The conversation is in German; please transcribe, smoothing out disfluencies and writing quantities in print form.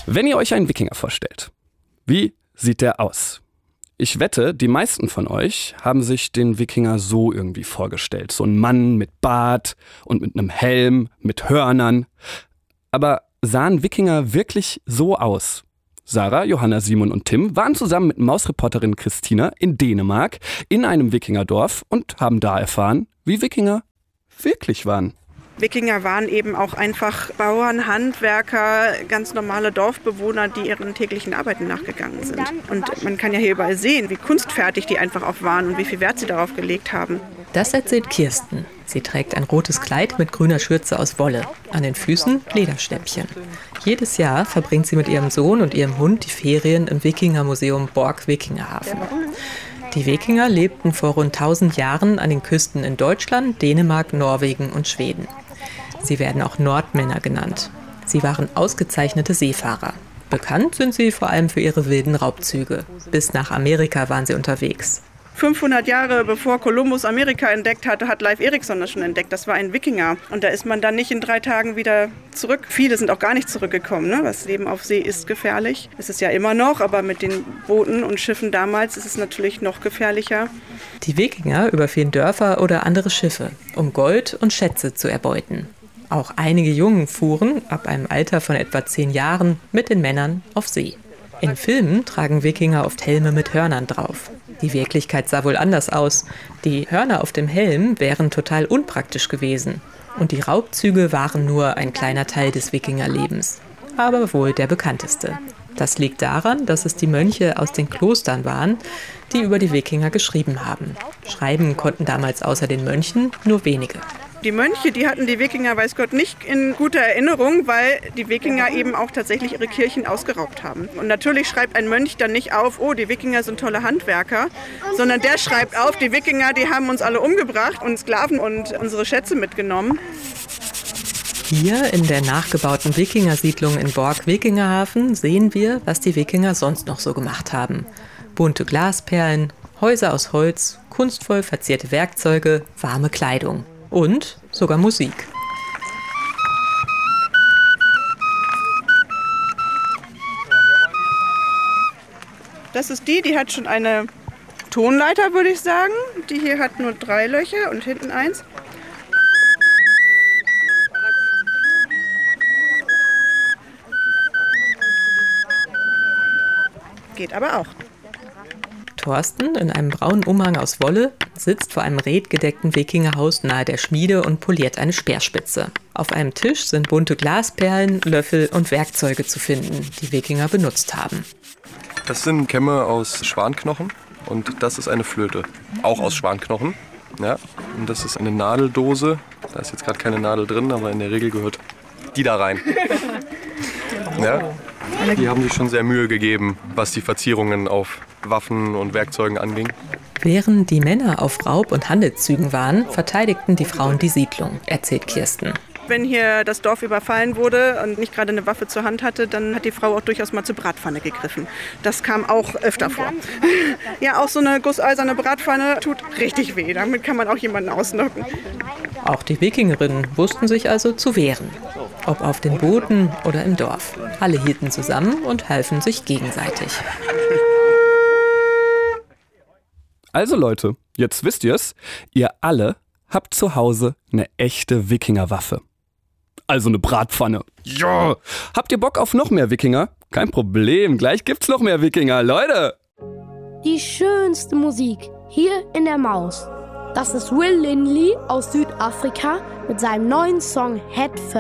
Wenn ihr euch einen Wikinger vorstellt, wie sieht der aus? Ich wette, die meisten von euch haben sich den Wikinger so irgendwie vorgestellt. So ein Mann mit Bart und mit einem Helm, mit Hörnern. Aber sahen Wikinger wirklich so aus? Sarah, Johanna, Simon und Tim waren zusammen mit Mausreporterin Christina in Dänemark in einem Wikingerdorf und haben da erfahren, wie Wikinger wirklich waren. Wikinger waren eben auch einfach Bauern, Handwerker, ganz normale Dorfbewohner, die ihren täglichen Arbeiten nachgegangen sind. Und man kann ja hier überall sehen, wie kunstfertig die einfach auch waren und wie viel Wert sie darauf gelegt haben. Das erzählt Kirsten. Sie trägt ein rotes Kleid mit grüner Schürze aus Wolle. An den Füßen Lederstäppchen. Jedes Jahr verbringt sie mit ihrem Sohn und ihrem Hund die Ferien im Wikingermuseum Borg-Wikingerhafen. Die Wikinger lebten vor rund 1000 Jahren an den Küsten in Deutschland, Dänemark, Norwegen und Schweden. Sie werden auch Nordmänner genannt. Sie waren ausgezeichnete Seefahrer. Bekannt sind sie vor allem für ihre wilden Raubzüge. Bis nach Amerika waren sie unterwegs. 500 Jahre bevor Kolumbus Amerika entdeckt hatte, hat Leif Erikson das schon entdeckt. Das war ein Wikinger. Und da ist man dann nicht in 3 Tagen wieder zurück. Viele sind auch gar nicht zurückgekommen. Ne? Das Leben auf See ist gefährlich. Es ist ja immer noch, aber mit den Booten und Schiffen damals ist es natürlich noch gefährlicher. Die Wikinger überfielen Dörfer oder andere Schiffe, um Gold und Schätze zu erbeuten. Auch einige Jungen fuhren, ab einem Alter von etwa 10 Jahren, mit den Männern auf See. In Filmen tragen Wikinger oft Helme mit Hörnern drauf. Die Wirklichkeit sah wohl anders aus. Die Hörner auf dem Helm wären total unpraktisch gewesen. Und die Raubzüge waren nur ein kleiner Teil des Wikingerlebens. Aber wohl der bekannteste. Das liegt daran, dass es die Mönche aus den Klostern waren, die über die Wikinger geschrieben haben. Schreiben konnten damals außer den Mönchen nur wenige. Die Mönche, die hatten die Wikinger, weiß Gott, nicht in guter Erinnerung, weil die Wikinger eben auch tatsächlich ihre Kirchen ausgeraubt haben. Und natürlich schreibt ein Mönch dann nicht auf, oh, die Wikinger sind tolle Handwerker, sondern der schreibt auf, die Wikinger, die haben uns alle umgebracht und Sklaven und unsere Schätze mitgenommen. Hier in der nachgebauten Wikingersiedlung in Borg-Wikingerhafen sehen wir, was die Wikinger sonst noch so gemacht haben. Bunte Glasperlen, Häuser aus Holz, kunstvoll verzierte Werkzeuge, warme Kleidung. Und sogar Musik. Das ist die hat schon eine Tonleiter, würde ich sagen. Die hier hat nur 3 Löcher und hinten 1. Geht aber auch. Thorsten, in einem braunen Umhang aus Wolle, sitzt vor einem redgedeckten Wikingerhaus nahe der Schmiede und poliert eine Speerspitze. Auf einem Tisch sind bunte Glasperlen, Löffel und Werkzeuge zu finden, die Wikinger benutzt haben. Das sind Kämme aus Schwanknochen und das ist eine Flöte, auch aus Schwanknochen. Ja, und das ist eine Nadeldose. Da ist jetzt gerade keine Nadel drin, aber in der Regel gehört die da rein. Ja, die haben sich schon sehr Mühe gegeben, was die Verzierungen auf Waffen und Werkzeugen anging. Während die Männer auf Raub- und Handelszügen waren, verteidigten die Frauen die Siedlung, erzählt Kirsten. Wenn hier das Dorf überfallen wurde und nicht gerade eine Waffe zur Hand hatte, dann hat die Frau auch durchaus mal zur Bratpfanne gegriffen. Das kam auch öfter vor. Ja, auch so eine gusseiserne Bratpfanne tut richtig weh. Damit kann man auch jemanden ausnocken. Auch die Wikingerinnen wussten sich also zu wehren. Ob auf den Booten oder im Dorf. Alle hielten zusammen und halfen sich gegenseitig. Also Leute, jetzt wisst ihr's. Ihr alle habt zu Hause eine echte Wikingerwaffe. Also eine Bratpfanne. Ja! Habt ihr Bock auf noch mehr Wikinger? Kein Problem, gleich gibt's noch mehr Wikinger, Leute! Die schönste Musik hier in der Maus. Das ist Will Lindley aus Südafrika mit seinem neuen Song Head First.